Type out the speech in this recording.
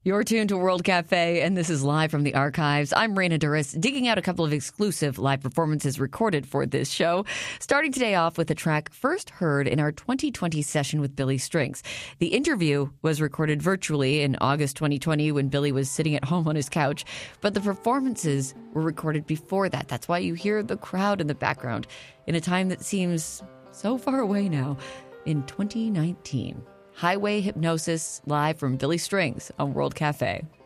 You're tuned to World Cafe, and this is live from the archives. I'm Raina Duras, digging out a couple of exclusive live performances recorded for this show. Starting today off with a track first heard in our 2020 session with Billy Strings. The interview was recorded virtually in August 2020 when Billy was sitting at home on his couch, but the performances were recorded before that. That's why you hear the crowd in the background in a time that seems so far away now, in 2019. Highway Hypnosis, live from Billy Strings on World Cafe.